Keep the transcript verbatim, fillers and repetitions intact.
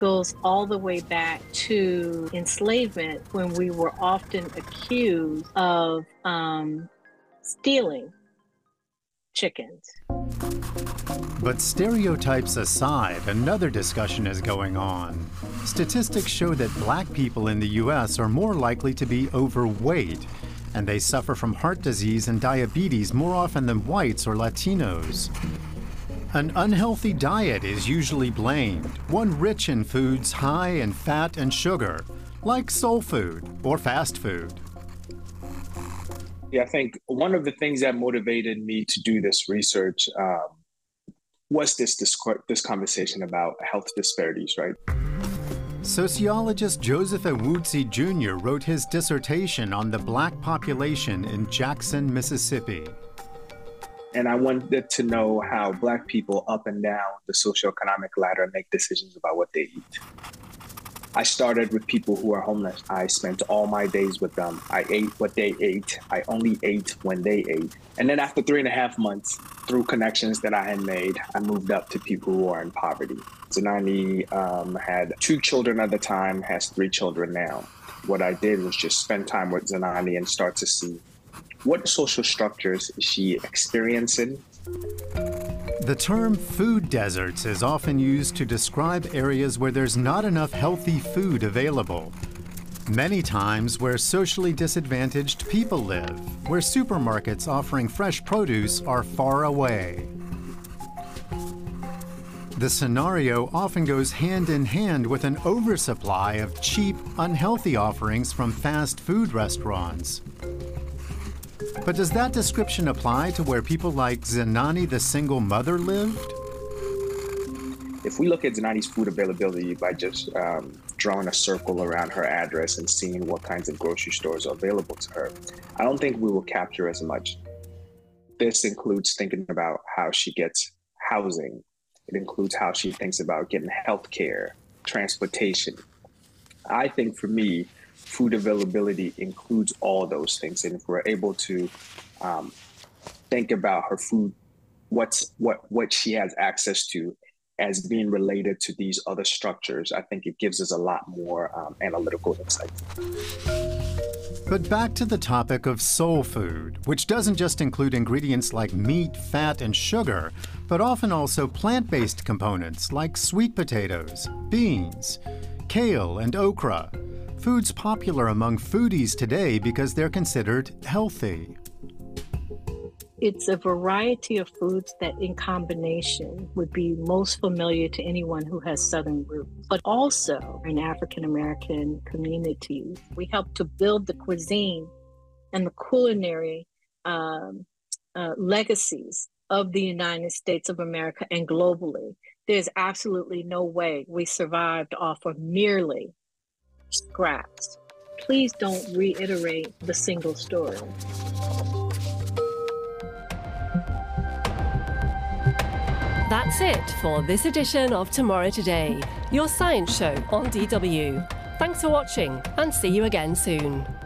goes all the way back to enslavement when we were often accused of um, stealing chickens. But stereotypes aside, another discussion is going on. Statistics show that black people in the U S are more likely to be overweight, and they suffer from heart disease and diabetes more often than whites or Latinos. An unhealthy diet is usually blamed, one rich in foods high in fat and sugar, like soul food or fast food. Yeah, I think one of the things that motivated me to do this research um, was this, this this conversation about health disparities, right? Sociologist Joseph Awuzie Junior wrote his dissertation on the black population in Jackson, Mississippi. And I wanted to know how Black people up and down the socioeconomic ladder make decisions about what they eat. I started with people who are homeless. I spent all my days with them. I ate what they ate. I only ate when they ate. And then after three and a half months, through connections that I had made, I moved up to people who are in poverty. Zanani um, had two children at the time, has three children now. What I did was just spend time with Zanani and start to see what social structures is she experiencing. The term food deserts is often used to describe areas where there's not enough healthy food available. Many times where socially disadvantaged people live, where supermarkets offering fresh produce are far away. The scenario often goes hand in hand with an oversupply of cheap, unhealthy offerings from fast food restaurants. But does that description apply to where people like Zanani, the single mother, lived? If we look at Zanani's food availability by just um, drawing a circle around her address and seeing what kinds of grocery stores are available to her, I don't think we will capture as much. This includes thinking about how she gets housing. It includes how she thinks about getting health care, transportation. I think for me, food availability includes all those things. And if we're able to um, think about her food, what's what what she has access to as being related to these other structures, I think it gives us a lot more um, analytical insight. But back to the topic of soul food, which doesn't just include ingredients like meat, fat, and sugar, but often also plant-based components like sweet potatoes, beans, kale, and okra. Foods popular among foodies today because they're considered healthy. It's a variety of foods that in combination would be most familiar to anyone who has Southern roots. But also in African American communities, we help to build the cuisine and the culinary um, uh, legacies of the United States of America and globally. There's absolutely no way we survived off of merely scraps. Please don't reiterate the single story. That's it for this edition of Tomorrow Today, your science show on D W. Thanks for watching and see you again soon.